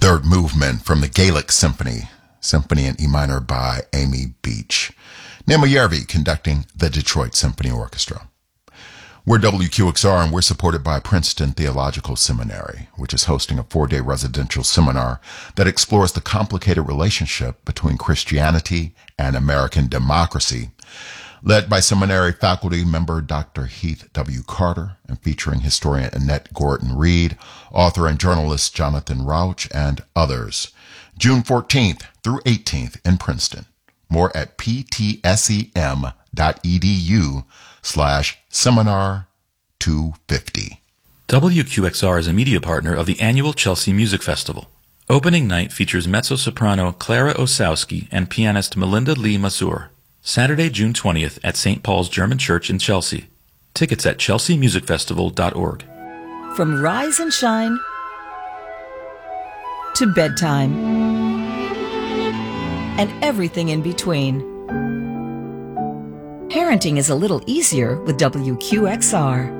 third movement from the Gaelic Symphony, Symphony in E minor by Amy Beach. Nemo Järvi conducting the Detroit Symphony Orchestra. We're WQXR and we're supported by Princeton Theological Seminary, which is hosting a 4-day residential seminar that explores the complicated relationship between Christianity and American democracy, led by seminary faculty member Dr. Heath W. Carter and featuring historian Annette Gordon-Reed, author and journalist Jonathan Rauch, and others. June 14th through 18th in Princeton. More at ptsem.edu/seminar 250. WQXR is a media partner of the annual Chelsea Music Festival. Opening night features mezzo-soprano Clara Osowski and pianist Melinda Lee Mazur. Saturday, June 20th at St. Paul's German Church in Chelsea. Tickets at chelseamusicfestival.org. From rise and shine to bedtime and everything in between, parenting is a little easier with WQXR.